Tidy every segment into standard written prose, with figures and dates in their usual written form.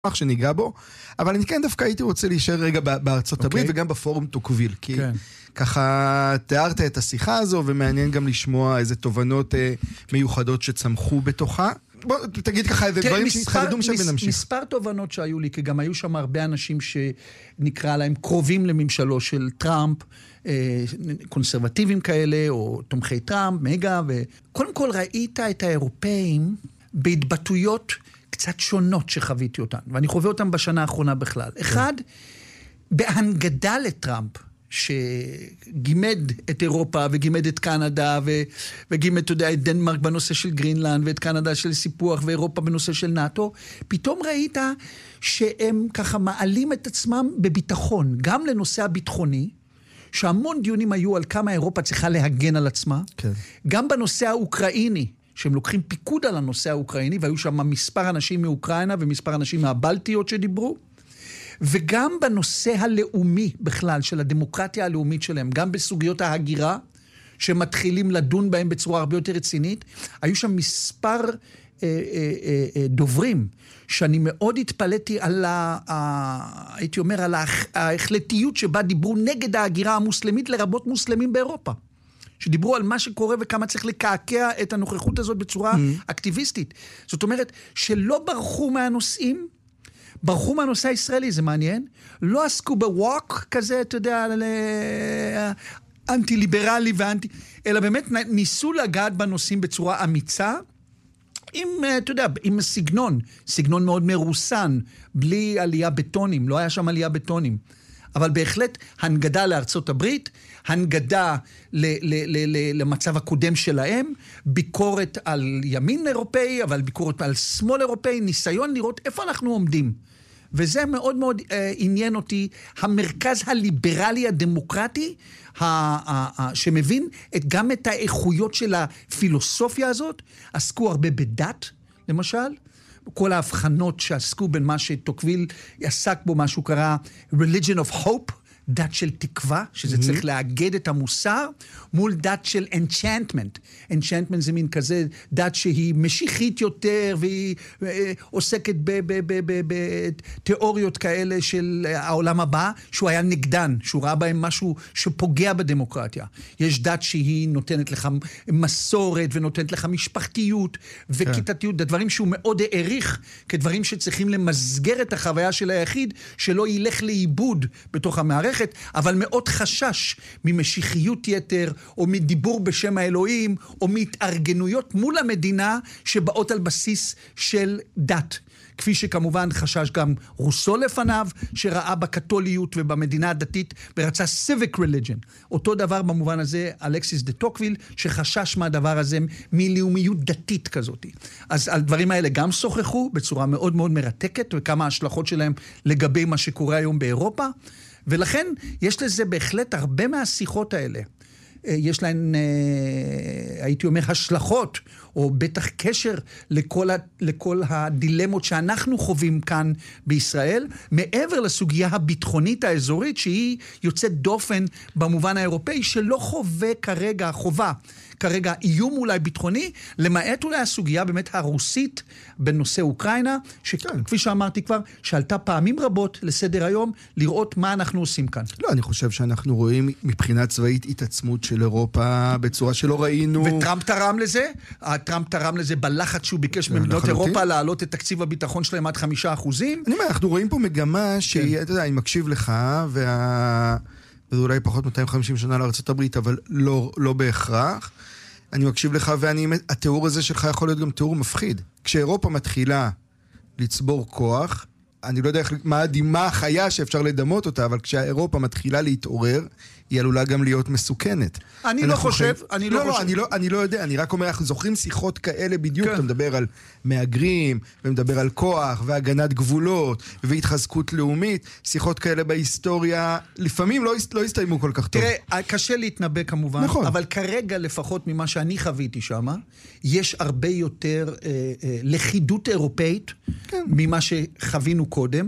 שניגע בו, אבל אני כן דווקא הייתי רוצה להישאר רגע בארצות הברית וגם בפורום טוקוויל, כי ככה תיארת את השיחה הזו, ומעניין גם לשמוע איזה תובנות מיוחדות שצמחו בתוכה. בוא תגיד ככה איזה דברים שהתחדדו משם ונמשיך. מספר תובנות שהיו לי, כי גם היו שם הרבה אנשים שנקרא להם קרובים לממשלו של טראמפ, קונסרבטיבים כאלה, או תומכי טראמפ, מגה, וקודם כל ראית את האירופאים בהתבטאויות קצת שונות שחוויתי אותן, ואני חווה אותן בשנה האחרונה בכלל. אחד, בהנגדה לטראמפ, שגימד את אירופה וגימד את קנדה וגימד, אתה יודע, את דנמרק בנושא של גרינלנד ואת קנדה של סיפוח ואירופה בנושא של נאטו, פתאום ראית שהם ככה מעלים את עצמם בביטחון, גם לנושא הביטחוני, שהמון דיונים היו על כמה אירופה צריכה להגן על עצמה, גם בנושא האוקראיני, שהם לוקחים פיקוד על הנושא האוקראיני, והיו שם מספר אנשים מאוקראינה ומספר אנשים מהבלטיות שדיברו, וגם בנושא הלאומי בכלל, של הדמוקרטיה הלאומית שלהם, גם בסוגיות ההגירה, שמתחילים לדון בהם בצורה הרבה יותר רצינית, היו שם מספר דוברים, שאני מאוד התפלאתי על הייתי אומר, על ההחלטיות שבה דיברו נגד ההגירה המוסלמית, לרבות מוסלמים באירופה. שדיברו על מה שקורה וכמה צריך לקעקע את הנוכחות הזאת בצורה אקטיביסטית. זאת אומרת, שלא ברחו מהנושאים, ברחו מהנושא הישראלי, זה מעניין, לא עסקו בווק כזה, אתה יודע, אנטי-ליברלי אלא באמת ניסו לגעת בנושאים בצורה אמיצה, עם, אתה יודע, עם סגנון מאוד מרוסן, בלי עלייה בטונים, לא היה שם עלייה בטונים. אבל בהחלט הנגדה לארצות הברית, הנגדה למצב הקודם שלהם, ביקורת על ימין אירופאי, אבל ביקורת על שמאל אירופאי, ניסיון לראות איפה אנחנו עומדים. וזה מאוד מאוד עניין אותי, המרכז הליברלי הדמוקרטי, שמבין גם את האיכויות של הפילוסופיה הזאת, עסקו הרבה בדת, למשל, כל ההבחנות שעסקו בין מה שטוקוויל עסק בו, מה שהוא קרא religion of hope, דת של תקווה, שזה צריך לאגד את המוסר, מול דת של enchantment. enchantment זה מין כזה דת שהיא משיחית יותר, והיא עוסקת בתיאוריות כאלה של העולם הבא, שהוא היה נגדן, שהוא ראה בהם משהו שפוגע בדמוקרטיה. יש דת שהיא נותנת לך מסורת, ונותנת לך משפחתיות, וכיתתיות, דברים שהוא מאוד העריך, כדברים שצריכים למסגר את החוויה של היחיד, שלא ילך לאיבוד בתוך המערכת, אבל מאוד חשש ממשיחיות יתר, או מדיבור בשם האלוהים, או מהתארגנויות מול המדינה, שבאות על בסיס של דת. כפי שכמובן חשש גם רוסו לפניו, שראה בקתוליות ובמדינה הדתית, ורצה civic religion. אותו דבר במובן הזה, אלכסיס דה טוקוויל, שחשש מהדבר הזה מלאומיות דתית כזאת. אז על דברים האלה גם שוחחו בצורה מאוד מאוד מרתקת, וכמה ההשלכות שלהם לגבי מה שקורה היום באירופה, ולכן יש לזה בהחלט הרבה מהשיחות האלה. יש להן, הייתי אומר, השלכות, או בטח קשר לכל הדילמות שאנחנו חווים כאן בישראל, מעבר לסוגיה הביטחונית האזורית, שהיא יוצאת דופן במובן האירופאי, שלא חווה כרגע איום אולי ביטחוני, למעט אולי הסוגיה באמת הרוסית בנושא אוקראינה, שכפי שאמרתי כבר, שעלתה פעמים רבות לסדר היום, לראות מה אנחנו עושים כאן. לא, אני חושב שאנחנו רואים מבחינה צבאית התעצמות של אירופה בצורה שלא ראינו. וטראמפ תרם לזה? טראמפ תרם לזה בלחץ שהוא ביקש ממדינות אירופה להעלות את תקציב הביטחון שלהם עד 5%. אני אומר, אנחנו רואים פה מגמה שהיא, אתה יודע, אני מקשיב לך, וזה אולי פחות 250 שנה לארצות הברית, אבל לא בהכרח. אני מקשיב לך, והתיאור הזה שלך יכול להיות גם תיאור מפחיד. כשאירופה מתחילה לצבור כוח, אני לא יודע מה החיה שאפשר לדמות אותה, אבל כשאירופה מתחילה להתעורר, היא עלולה גם להיות מסוכנת. אני לא חושב. אני לא יודע, אני רק אומר, אנחנו זוכרים שיחות כאלה בדיוק, אתה מדבר על מאגרים, ומדבר על כוח, והגנת גבולות, והתחזקות לאומית, שיחות כאלה בהיסטוריה, לפעמים לא הסתיימו כל כך טוב. תראה, קשה להתנבא כמובן, אבל כרגע לפחות ממה שאני חוויתי שם, יש הרבה יותר לכידות אירופאית, ממה שחווינו קודם.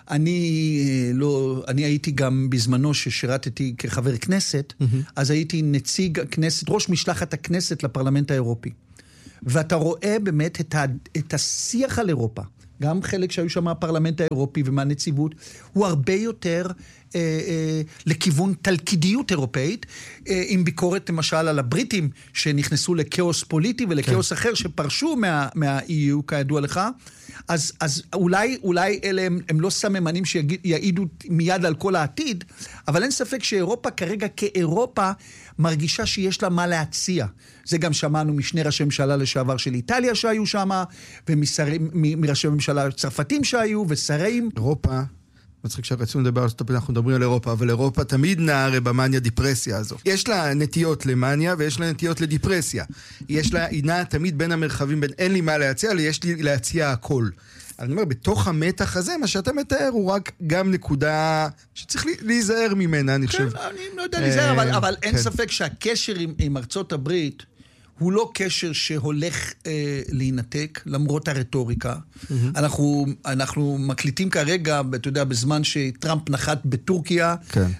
אני הייתי גם בזמנו ששירתתי כחבר כנסת, אז הייתי נציג הכנסת, ראש משלחת הכנסת לפרלמנט האירופי. ואתה רואה באמת את השיח על אירופה, גם חלק שהיו שם מהפרלמנט האירופי ומהנציבות, הוא הרבה יותר לכיוון תלכידיות אירופאית, עם ביקורת למשל על הבריטים שנכנסו לכאוס פוליטי ולכאוס אחר שפרשו מה-EU כידוע לך, אז אולי אלה הם לא סממנים שיעידו מיד על כל העתיד, אבל אין ספק שאירופה כרגע כאירופה מרגישה שיש לה מה להציע. זה גם שמענו משני ראשי ממשלה לשעבר של איטליה שהיו שם, ומראשי ממשלה צרפתים שהיו, ושרים. אירופה, מצחיק שרצינו לדבר על סטופ, אנחנו מדברים על אירופה, אבל אירופה תמיד נערה במניה דיפרסיה הזו. יש לה נטיות למניה ויש לה נטיות לדיפרסיה. היא נעה תמיד בין המרחבים, בין אין לי מה להציע, אלא יש לי להציע הכל. אני אומר, בתוך המתח הזה, מה שאתה מתאר הוא רק גם נקודה שצריך להיזהר ממנה, אני חושב. כן, אני לא יודע להיזהר, אבל אין ספק שהקשר עם ארצות הברית הוא לא קשר שהולך להינתק, למרות הרטוריקה. אנחנו מקליטים כרגע, אתה יודע, בזמן שטראמפ נחת בטורקיה,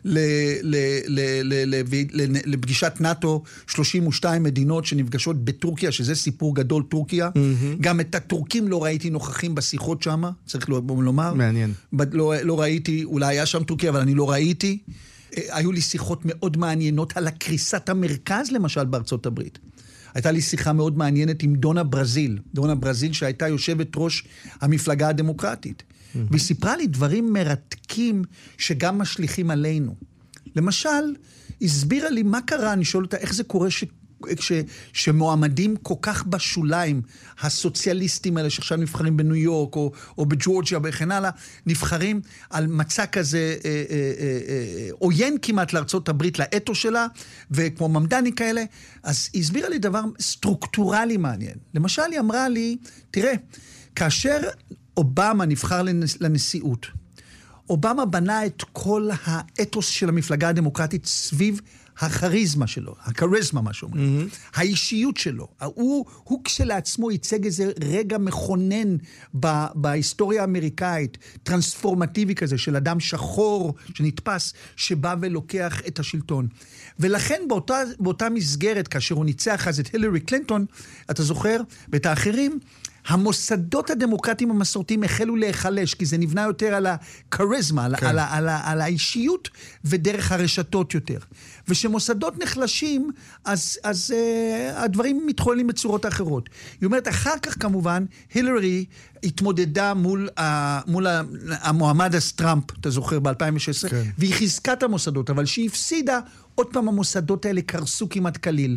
לפגישת נאטו, 32 מדינות שנפגשות בטורקיה, שזה סיפור גדול טורקיה. גם את הטורקים לא ראיתי נוכחים בשיחות שם, צריך לומר. מעניין. לא ראיתי, אולי היה שם טורקיה, אבל אני לא ראיתי. היו לי שיחות מאוד מעניינות על הקריסת המרכז, למשל, בארצות הברית. הייתה לי שיחה מאוד מעניינת עם דונה ברזיל שהייתה יושבת ראש המפלגה הדמוקרטית. והיא סיפרה לי דברים מרתקים שגם משליכים עלינו. למשל, הסבירה לי מה קרה, אני שואל אותה איך זה קורה שמועמדים כל כך בשוליים, הסוציאליסטים האלה שעכשיו נבחרים בניו יורק או בג'ורג'יה וכן הלאה, נבחרים על מצע כזה עוין כמעט לארצות הברית, לאתו שלה, וכמו ממדני כאלה. אז היא הסבירה לי דבר סטרוקטורלי מעניין. למשל, היא אמרה לי, תראה, כאשר אובמה נבחר לנשיאות, אובמה בנה את כל האתוס של המפלגה הדמוקרטית סביב הכריזמה שלו, הכריזמה, מה שאומרים, האישיות שלו. הוא כשלעצמו ייצג איזה רגע מכונן בהיסטוריה האמריקאית, טרנספורמטיבי כזה, של אדם שחור שנתפס, שבא ולוקח את השלטון. ולכן באותה מסגרת, כאשר הוא ניצח אז את הילרי קלינטון, אתה זוכר, ואת האחרים, המוסדות הדמוקרטיים המסורתיים החלו להיחלש, כי זה נבנה יותר על הכריזמה, על האישיות, ודרך הרשתות יותר. ושמוסדות נחלשים, אז הדברים מתחוללים בצורות אחרות. היא אומרת, אחר כך כמובן, הילרי התמודדה מול המועמד טראמפ, אתה זוכר, ב-2016, והיא חיזקה את המוסדות, אבל שהיא הפסידה, עוד פעם המוסדות האלה קרסו כמעט כליל.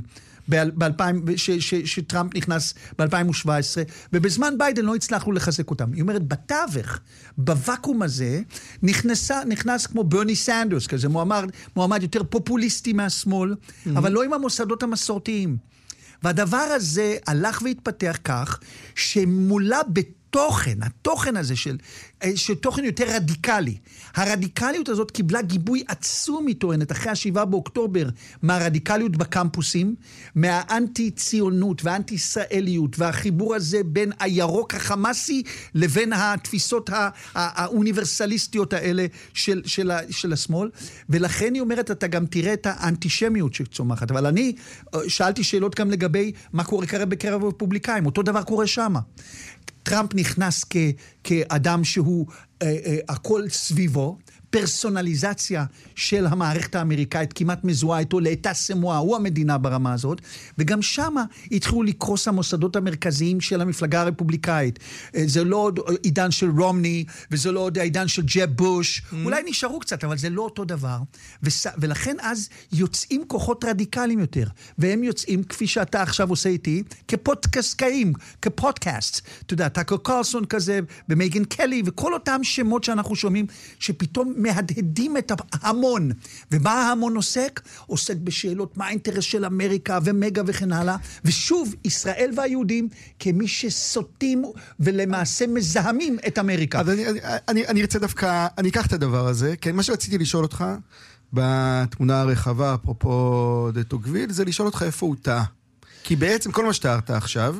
שטראמפ נכנס ב-2017, ובזמן ביידן לא הצלחנו לחזק אותם. היא אומרת, בתווך, בוואקום הזה, נכנס כמו ברני סנדרס, כזה מועמד יותר פופוליסטי מהשמאל, אבל לא עם המוסדות המסורתיים. והדבר הזה הלך והתפתח כך, שמולה התוכן הזה של תוכן יותר רדיקלי. הרדיקליות הזאת קיבלה גיבוי עצום מתואנת אחרי 7 באוקטובר מהרדיקליות בקמפוסים, מהאנטי-ציונות והאנטי-ישראליות, והחיבור הזה בין הירוק החמאסי לבין התפיסות האוניברסליסטיות האלה של השמאל. ולכן היא אומרת, אתה גם תראה את האנטישמיות שצומחת. אבל אני שאלתי שאלות גם לגבי מה קורה כרגע בקרב הרפובליקאים. אותו דבר קורה שם. טראמפ נכנס כאדם שהוא הכל סביבו, פרסונליזציה של המערכת האמריקאית כמעט מזוהה איתו, לאטה סמואה, הוא המדינה ברמה הזאת, וגם שם התחילו לקרוס המוסדות המרכזיים של המפלגה הרפובליקאית. זה לא עוד עידן של רומני, וזה לא עוד עידן של ג'ב בוש, אולי נשארו קצת, אבל זה לא אותו דבר, ולכן אז יוצאים כוחות רדיקליים יותר, והם יוצאים, כפי שאתה עכשיו עושה איתי, כפודקאסטקאים, כפודקאסט, אתה יודע, טאקר קרלסון כזה, ומייגן קלי, וכל אותם שמות שאנחנו שומעים, שפתאום מהדהדים את ההמון. ומה ההמון עוסק? עוסק בשאלות מה האינטרס של אמריקה ומגה וכן הלאה. ושוב, ישראל והיהודים כמי שסוטים ולמעשה מזהמים את אמריקה. אז אני ארצה דווקא, אני אקח את הדבר הזה, כן, מה שרציתי לשאול אותך בתמונה הרחבה, אפרופו דה טוקוויל, זה לשאול אותך איפה הוא טעה. כי בעצם כל מה שתיארת עכשיו,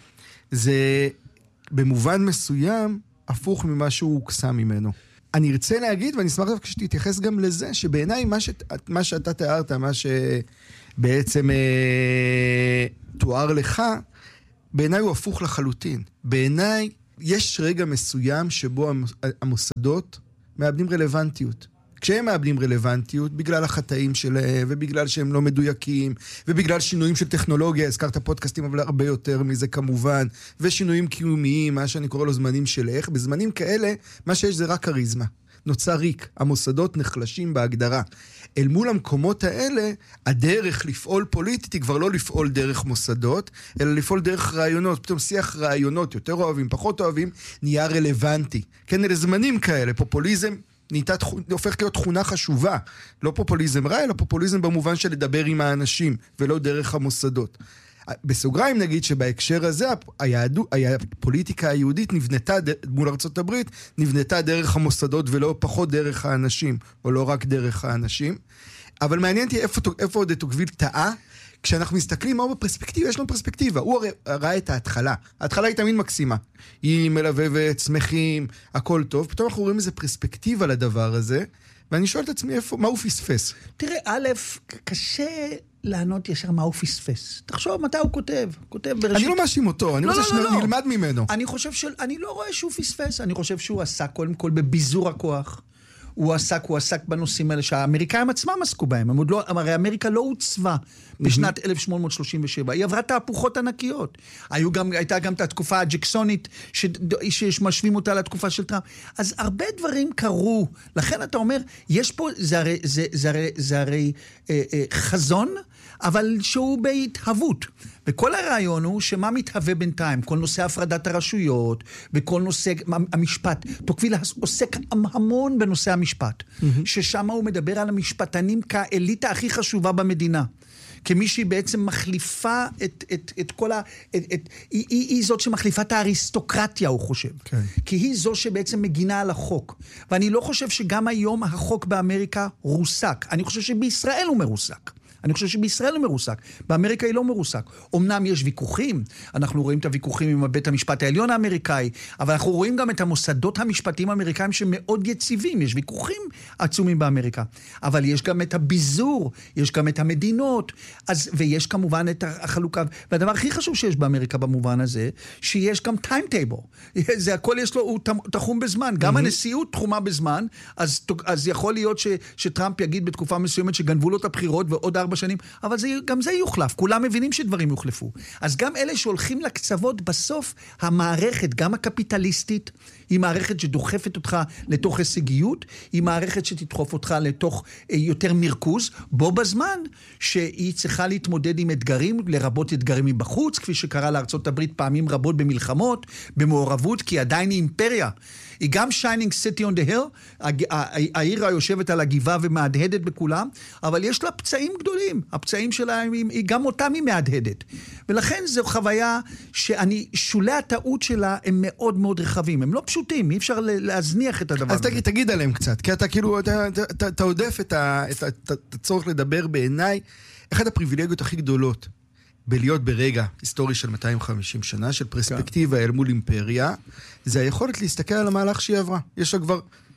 זה במובן מסוים הפוך ממה שהוא הוקסם ממנו. אני ארצה להגיד, ואני אשמח דווקא שתתייחס גם לזה, שבעיניי מה שאתה תיארת, מה שבעצם תואר לך, בעיניי הוא הפוך לחלוטין. בעיניי יש רגע מסוים שבו המוסדות מאבדים רלוונטיות. כשהם מאבדים רלוונטיות, בגלל החטאים שלהם, ובגלל שהם לא מדויקים, ובגלל שינויים של טכנולוגיה, הזכרת פודקאסטים, אבל הרבה יותר מזה כמובן, ושינויים קיומיים, מה שאני קורא לו זמנים של איך. בזמנים כאלה, מה שיש זה רק כריזמה. נוצר ריק. המוסדות נחלשים בהגדרה. אל מול המקומות האלה, הדרך לפעול פוליטית היא כבר לא לפעול דרך מוסדות, אלא לפעול דרך רעיונות. פתאום שיח רעיונות, יותר אוהבים, פחות אוהבים, נהיה רלוונטי. כן, אלה זמנים כאלה, פופוליזם הופך להיות תכונה חשובה. לא פופוליזם רע, אלא פופוליזם במובן של לדבר עם האנשים, ולא דרך המוסדות. בסוגריים נגיד שבהקשר הזה, הפוליטיקה היהודית נבנתה מול ארצות הברית, נבנתה דרך המוסדות ולא פחות דרך האנשים, או לא רק דרך האנשים. אבל מעניין אותי איפה דה טוקוויל טעה, כשאנחנו מסתכלים מה הוא בפרספקטיבה, יש לנו פרספקטיבה. הוא ראה את ההתחלה. ההתחלה היא תמיד מקסימה. היא מלבבת, שמחים, הכל טוב. פתאום אנחנו רואים איזה פרספקטיבה לדבר הזה, ואני שואל את עצמי מה הוא פספס. תראה, א', קשה לענות ישר מה הוא פספס. תחשוב מתי הוא כותב. אני לא מאשים אותו, אני רוצה שנלמד ממנו. אני לא רואה שהוא פספס, אני חושב שהוא עסק קודם כל בביזור הכוח. הוא עסק בנושאים האלה שהאמריקאים עצמם עסקו בהם. הרי אמריקה לא הוצבה בשנת 1837. היא עברה תהפוכות ענקיות. הייתה גם את התקופה הג'קסונית, שמשווים אותה לתקופה של טראמפ. אז הרבה דברים קרו. לכן אתה אומר, יש פה, זה הרי חזון, אבל שהוא בהתהוות. וכל הרעיון הוא שמה מתהווה בינתיים, כל נושא הפרדת הרשויות, וכל נושא המשפט. טוקוויל עוסק המון בנושא המשפט, ששם הוא מדבר על המשפטנים כאליטה הכי חשובה במדינה. כמי שהיא בעצם מחליפה את כל היא זאת שמחליפה את האריסטוקרטיה, הוא חושב. כי היא זו שבעצם מגינה על החוק. ואני לא חושב שגם היום החוק באמריקה רוסק. אני חושב שבישראל הוא מרוסק. באמריקה היא לא מרוסק. אמנם יש ויכוחים, אנחנו רואים את הוויכוחים עם בית המשפט העליון האמריקאי, אבל אנחנו רואים גם את המוסדות המשפטיים האמריקאים שמאוד יציבים, יש ויכוחים עצומים באמריקה. אבל יש גם את הביזור, יש גם את המדינות, ויש כמובן את החלוקה. והדבר הכי חשוב שיש באמריקה במובן הזה, שיש גם טיימטייבל. זה הכל יש לו, הוא תחום בזמן. גם הנשיאות תחומה בזמן, אז יכול להיות שטראמפ יגיד בתקופה מסוימת שגנבו לו את הבחירות ועוד 4 שנים, אבל גם זה יוחלף. כולם מבינים שדברים יוחלפו. אז גם אלה שהולכים לקצוות, בסוף המערכת, גם הקפיטליסטית, היא מערכת שדוחפת אותך לתוך הישגיות, היא מערכת שתדחוף אותך לתוך יותר מרכוז, בו בזמן שהיא צריכה להתמודד עם אתגרים, לרבות אתגרים מבחוץ, כפי שקרה לארצות הברית פעמים רבות במלחמות, במעורבות, כי עדיין היא אימפריה. היא גם shining city on the hill, העיר היושבת על הגבעה ומהדהדת בכולם, אבל יש לה פצעים גדולים. הפצעים שלה, גם אותם היא מהדהדת. ולכן זו חוויה שולי הטעות שלה הם מאוד מאוד רחבים. הם לא פשוטים, אי אפשר להזניח את הדבר הזה. אז תגיד עליהם קצת, כי אתה כאילו, אתה עודף את הצורך לדבר בעיניי, אחד הפריבילגיות הכי גדולות, בלהיות ברגע היסטורי של 250 שנה, של פרספקטיבה אל מול אימפריה, זה היכולת להסתכל על המהלך שהיא עברה. יש לה כבר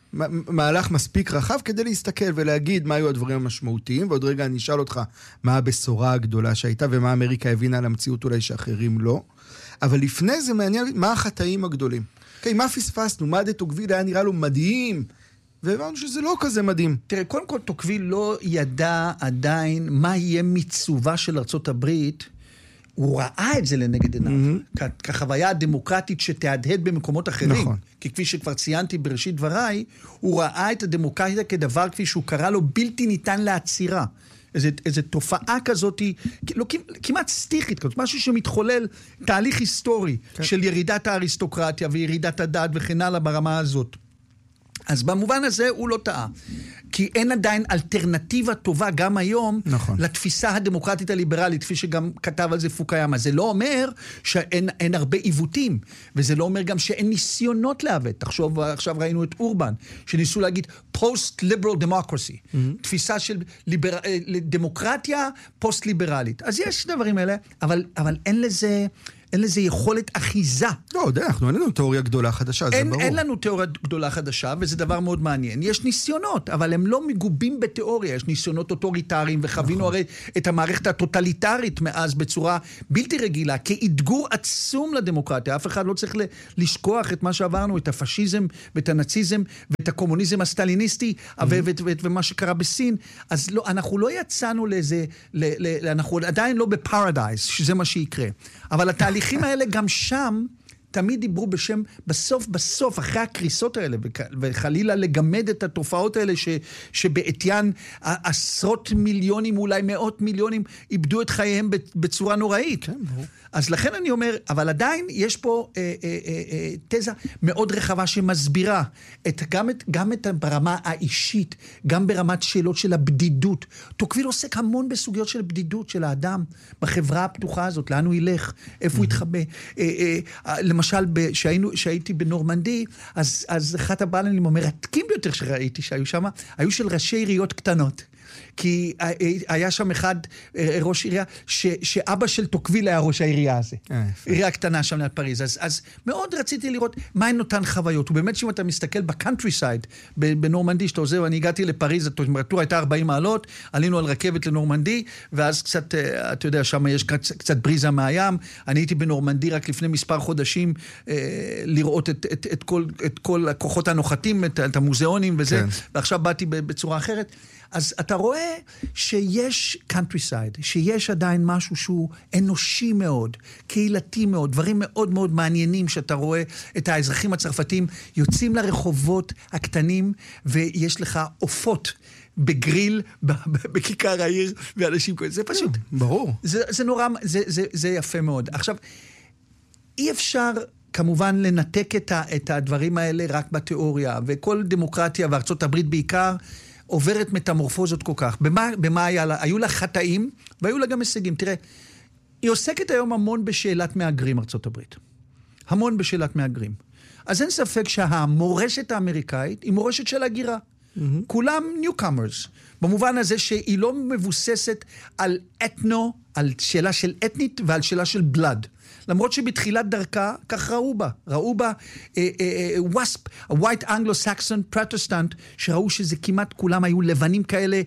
מהלך מספיק רחב כדי להסתכל ולהגיד מה היו הדברים המשמעותיים, ועוד רגע אני אשאל אותך מה הבשורה הגדולה שהייתה, ומה אמריקה הבינה על המציאות אולי שאחרים לא. אבל לפני זה מעניין, מה החטאים הגדולים? מה פספסנו? מה דה טוקוויל היה נראה לו מדהים? והבנו שזה לא כזה מדהים. תראה, קודם כל טוקוויל לא ידע עדיין מה יהיה מיצובה של ארצות הברית. הוא ראה את זה לנגד עיניו, כחוויה הדמוקרטית שתהדהד במקומות אחרים. נכון. כי כפי שכבר ציינתי בראשית דבריי, הוא ראה את הדמוקרטיה כדבר, כפי שהוא קרא לו, בלתי ניתן לעצירה. איזו תופעה כזאת, כמעט סטיחית, משהו שמתחולל, תהליך היסטורי של ירידת האריסטוקרטיה וירידת הדת וכן הלאה ברמה הזאת. אז במובן הזה הוא לא טעה. כי אין עדיין אלטרנטיבה טובה גם היום, נכון, לתפיסה הדמוקרטית הליברלית, כפי שגם כתב על זה פוקויאמה. זה לא אומר שאין הרבה עיוותים, וזה לא אומר גם שאין ניסיונות לעוות. תחשוב, עכשיו ראינו את אורבן, שניסו להגיד post-liberal democracy, תפיסה של דמוקרטיה פוסט-ליברלית. אז יש דברים האלה, אבל אין אין לזה יכולת אחיזה. לא, אנחנו אין לנו תיאוריה גדולה חדשה, זה ברור. אין לנו תיאוריה גדולה חדשה, וזה דבר מאוד מעניין. יש ניסיונות, אבל הם לא מגובים בתיאוריה. יש ניסיונות אוטוריטריים, וחווינו הרי את המערכת הטוטליטרית מאז בצורה בלתי רגילה, כאתגור עצום לדמוקרטיה. אף אחד לא צריך לשכוח את מה שעברנו, את הפשיזם ואת הנאציזם ואת הקומוניזם הסטליניסטי, ומה שקרה בסין. אז לא, אנחנו לא יצאנו לאיזה, אנחנו עדיין לא בפרדייז, שזה מה שיקרה. אבל התהליכים האלה גם שם, תמיד דיברו בשם, בסוף, אחרי הקריסות האלה, וחלילה לגמד את התופעות האלה, שבעתיין עשרות מיליונים, אולי מאות מיליונים, איבדו את חייהם בצורה נוראית. כן, ברור. אז לכן אני אומר, אבל עדיין יש פה תזה מאוד רחבה שמסבירה גם את ברמה האישית, גם ברמת שאלות של הבדידות. טוקוויל עוסק המון בסוגיות של בדידות של האדם, בחברה הפתוחה הזאת, לאן הוא ילך, איפה הוא יתחבא. למשל, שהייתי בנורמנדי, אז אחת הבעלים המרתקים ביותר שראיתי שהיו שם, היו של ראשי עיריות קטנות. כי היה שם אחד ראש עירייה, שאבא של טוקוויל היה ראש העירייה הזה. עירייה קטנה שם ליד פריז. אז מאוד רציתי לראות מה הן אותן חוויות. ובאמת שאם אתה מסתכל בקאנטרי סייד, בנורמנדי, שאתה עוזר, ואני הגעתי לפריז, הטמפרטורה הייתה 40 מעלות, עלינו על רכבת לנורמנדי, ואז קצת, אתה יודע, שם יש קצת בריזה מהים. אני הייתי בנורמנדי רק לפני מספר חודשים, לראות את כל הכוחות הנוחתים, את המוזיאונים וזה, ועכשיו באתי בצורה אחרת. אז אתה רואה שיש countryside, שיש עדיין משהו שהוא אנושי מאוד, קהילתי מאוד, דברים מאוד מאוד מעניינים שאתה רואה את האזרחים הצרפתים יוצאים לרחובות הקטנים, ויש לך עופות בגריל, בכיכר העיר, ואנשים כאלה. זה פשוט. ברור. זה נורא, זה יפה מאוד. עכשיו, אי אפשר כמובן לנתק את הדברים האלה רק בתיאוריה, וכל דמוקרטיה וארצות הברית בעיקר, עוברת מטמורפוזות כל כך. במה היה לה? היו לה חטאים, והיו לה גם הישגים. תראה, היא עוסקת היום המון בשאלת מהגרים, ארצות הברית. המון בשאלת מהגרים. אז אין ספק שהמורשת האמריקאית היא מורשת של הגירה. כולם newcomers. במובן הזה שהיא לא מבוססת על אתנו, על שאלה של אתנית ועל שאלה של בלד. למרות שבתחילת דרכה, כך ראו בה ווספ, ה-White Anglo-Saxon Protestant, שראו שזה כמעט כולם היו לבנים כאלה,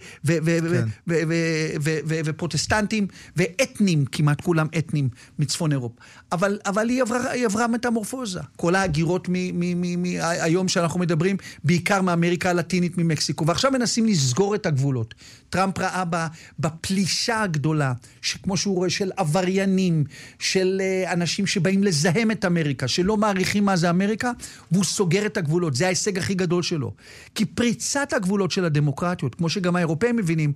ופרוטסטנטים, ואתנים, כמעט כולם אתנים מצפון אירופה. אבל היא עברה מטמורפוזה. כל ההגירות מהיום שאנחנו מדברים, בעיקר מאמריקה הלטינית, ממקסיקו, ועכשיו מנסים לסגור את הגבולות. טראמפ ראה בפלישה הגדולה, שכמו שהוא רואה של עבריינים, של אנשים שבאים לזהם את אמריקה, שלא מעריכים מה זה אמריקה, והוא סוגר את הגבולות. זה ההישג הכי גדול שלו. כי פריצת הגבולות של הדמוקרטיות, כמו שגם האירופאים מבינים,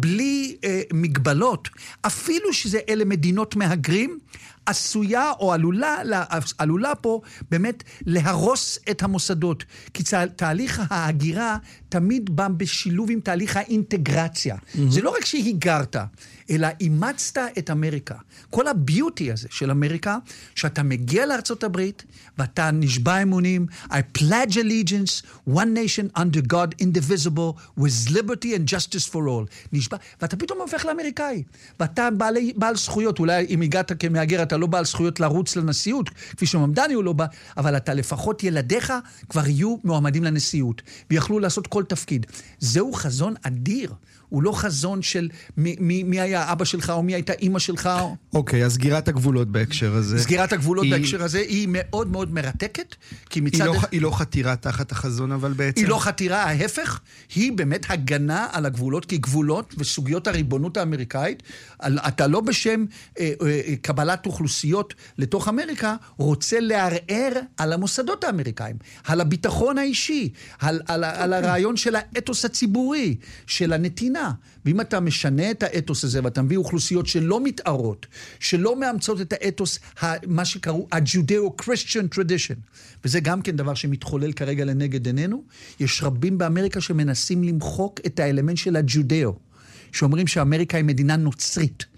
בלי אפילו שזה אלה מדינות מהגרים, עשויה או עלולה פה באמת להרוס את המוסדות. כי תהליך ההגירה תמיד בא בשילוב עם תהליך האינטגרציה. זה לא רק שהיגרת, אלא אימצת את אמריקה. כל הביוטי הזה של אמריקה, שאתה מגיע לארצות הברית, ואתה נשבע אמונים, I pledge allegiance, one nation under God indivisible, with liberty and justice for all. נשבע, ואתה פתאום הופך לאמריקאי. ואתה בעל זכויות, אולי אם הגעת כמהגר, אתה לא בעל זכויות לרוץ לנשיאות, כפי שממדני הוא לא בא, אבל אתה לפחות ילדיך כבר יהיו מועמדים לנשיאות, ויכלו לעשות כל תפקיד. זהו חזון אדיר. הוא לא חזון של מי היה אבא שלך או מי הייתה אמא שלך. אוקיי, אז סגירת הגבולות בהקשר הזה. סגירת הגבולות בהקשר הזה היא מאוד מאוד מרתקת, כי מצד... היא לא חתירה תחת החזון, אבל בעצם... היא לא חתירה, ההפך, היא באמת הגנה על הגבולות, כי גבולות וסוגיות הריבונות האמריקאית, אתה לא בשם קבלת אוכלוסיות לתוך אמריקה, רוצה לערער על המוסדות האמריקאים, על הביטחון האישי, על הרעיון של האתוס הציבורי, של הנתינה. ואם אתה משנה את האתוס הזה, ואתה מביא אוכלוסיות שלא מתארות, שלא מאמצות את האתוס, מה שקראו ה-Judeo-Christian tradition, וזה גם כן דבר שמתחולל כרגע לנגד עינינו, יש רבים באמריקה שמנסים למחוק את האלמנט של הג'ודאו, שאומרים שאמריקה היא מדינה נוצרית,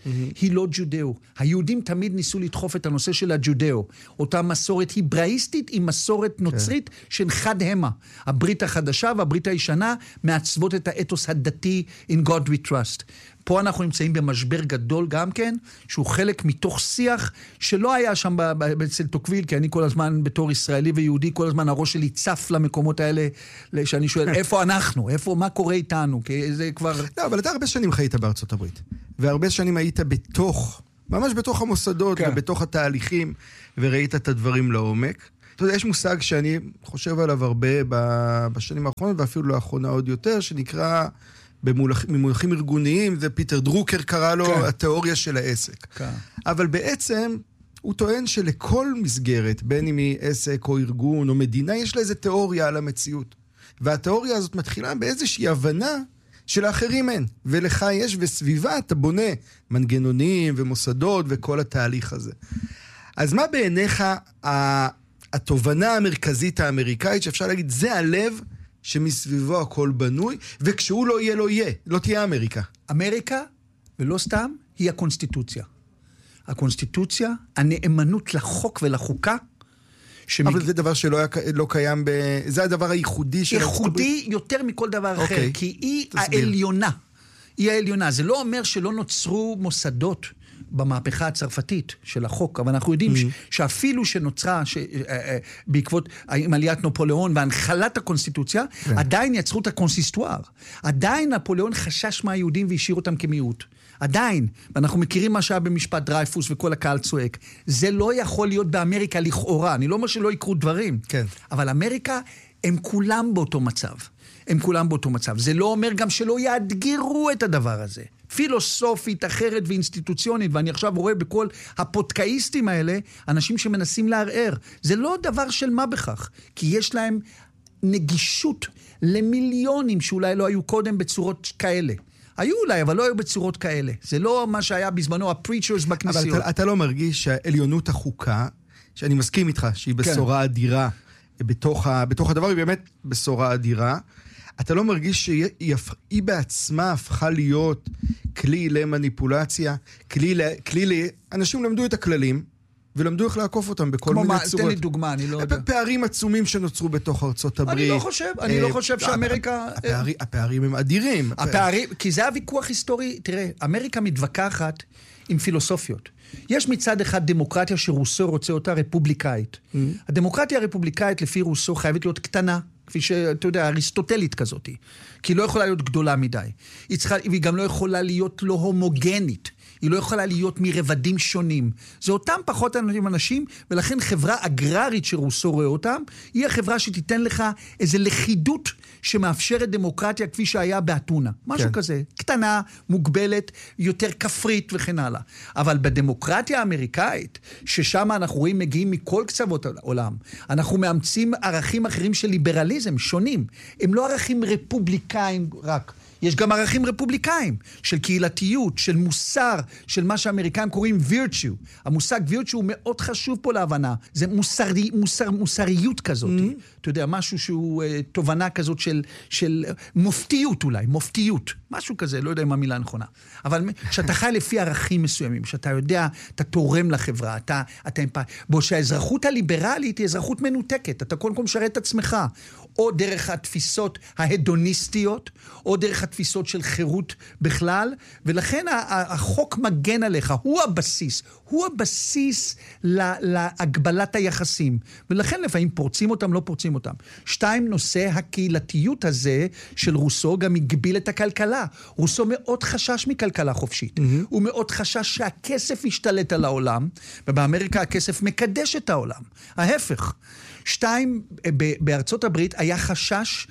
היא לא ג'ודאו. היהודים תמיד ניסו לדחוף את הנושא של הג'ודאו. אותה מסורת היבראיסטית עם מסורת נוצרית של חד המה. הברית החדשה והברית הישנה מעצבות את האתוס הדתי in God we trust. פה אנחנו נמצאים במשבר גדול גם כן, שהוא חלק מתוך שיח שלא היה שם אצל טוקוויל, כי אני כל הזמן בתור ישראלי ויהודי, כל הזמן הראש שלי צף למקומות האלה, שאני שואל, איפה אנחנו? מה קורה איתנו? כי זה כבר... לא, אבל אתה הרבה שנים חיית בארצות הברית, והרבה שנים היית ממש בתוך המוסדות ובתוך התהליכים, וראית את הדברים לעומק. אתה יודע, יש מושג שאני חושב עליו הרבה בשנים האחרונות, ואפילו לאחרונה עוד יותר, שנקרא... במונחים ארגוניים, זה פיטר דרוקר קרא לו התיאוריה של העסק. אבל בעצם הוא טוען שלכל מסגרת, בין אם היא עסק או ארגון או מדינה, יש לה איזו תיאוריה על המציאות. והתיאוריה הזאת מתחילה באיזושהי הבנה שלאחרים אין. ולך יש, וסביבה אתה בונה מנגנונים ומוסדות וכל התהליך הזה. אז מה בעיניך התובנה המרכזית האמריקאית, שאפשר להגיד, זה הלב שמסביבו הכל בנוי, וכשהוא לא יהיה, לא יהיה. לא תהיה אמריקה. אמריקה, ולא סתם, היא הקונסטיטוציה. הקונסטיטוציה, הנאמנות לחוק ולחוקה, אבל זה דבר שלא קיים זה הדבר הייחודי של... ייחודי יותר מכל דבר אחר, כי היא העליונה. היא העליונה. זה לא אומר שלא נוצרו מוסדות במהפכה הצרפתית של החוק, אבל אנחנו יודעים שאפילו שנוצרה בעקבות עם עליית נפוליאון והנחלת הקונסטיטוציה, עדיין יצרו את הקונסיסטואר. עדיין נפוליאון חשש מהיהודים והשאיר אותם כמיעוט. עדיין, ואנחנו מכירים מה שהיה במשפט דרייפוס וכל הקהל צועק. זה לא יכול להיות באמריקה לכאורה, אני לא אומר שלא יקרו דברים, אבל אמריקה הם כולם באותו מצב. הם כולם באותו מצב. זה לא אומר גם שלא יאתגרו את הדבר הזה. פילוסופית, אחרת ואינסטיטוציונית, ואני עכשיו רואה בכל הפודקאיסטים האלה, אנשים שמנסים לערער. זה לא דבר של מה בכך, כי יש להם נגישות למיליונים שאולי לא היו קודם בצורות כאלה. היו אולי, אבל לא היו בצורות כאלה. זה לא מה שהיה בזמנו, הפריצ'רס בכנסיות. אבל אתה לא מרגיש שהעליונות החוקה, שאני מסכים איתך, שהיא בשורה אדירה, בתוך הדבר היא באמת בשורה אדירה, אתה לא מרגיש שהיא בעצמה הפכה להיות כלי למניפולציה, כלי אנשים למדו את הכללים, ולמדו איך לעקוף אותם בכל מיני צורות. תן לי דוגמה, אני לא יודע. פערים עצומים שנוצרו בתוך ארצות הברית. אני לא חושב שאמריקה... הפערים הם אדירים. כי זה הוויכוח היסטורי, תראה, אמריקה מתווכחת עם פילוסופיות. יש מצד אחד דמוקרטיה שרוסו רוצה אותה רפובליקאית. הדמוקרטיה הרפובליקאית לפי רוסו חייבת להיות קטנה, כפי שאתה יודע, אריסטוטלית כזאת. כי היא לא יכולה להיות גדולה מדי. והיא גם לא יכולה להיות לא הומוגנית. היא לא יכולה להיות מרבדים שונים. זה אותם פחות אנשים, ולכן חברה אגררית שרוסו רואה אותם, היא החברה שתיתן לך איזו לכידות שמאפשרת דמוקרטיה כפי שהיה באתונה. משהו כזה. קטנה, מוגבלת, יותר כפרית וכן הלאה. אבל בדמוקרטיה האמריקאית, ששם אנחנו רואים מגיעים מכל קצוות העולם, אנחנו מאמצים ערכים אחרים של ליברליזם, שונים. הם לא ערכים רפובליקאים רק. יש גם ערכים רפובליקאים, של קהילתיות, של מוסר, של מה שהאמריקאים קוראים virtue. המושג virtue הוא מאוד חשוב פה להבנה. זה מוסריות כזאת. אתה יודע, משהו שהוא תובנה כזאת של מופתיות אולי, מופתיות. משהו כזה, לא יודע אם המילה נכונה. אבל שאתה חי לפי ערכים מסוימים, שאתה יודע, אתה תורם לחברה, אתה בו שהאזרחות הליברלית היא אזרחות מנותקת. אתה קודם כל משרת את עצמך. או דרך התפיסות ההדוניסטיות, או דרך התפיסות של חירות בכלל, ולכן החוק מגן עליך, הוא הבסיס להגבלת היחסים, ולכן לפעמים פורצים אותם, לא פורצים אותם. 2, נושא הקהילתיות הזה של רוסו גם הגביל את הכלכלה. רוסו מאוד חשש מכלכלה חופשית, הוא מאוד חשש שהכסף ישתלט על העולם, ובאמריקה הכסף מקדש את העולם, ההפך. 2, בארצות הברית היה חשש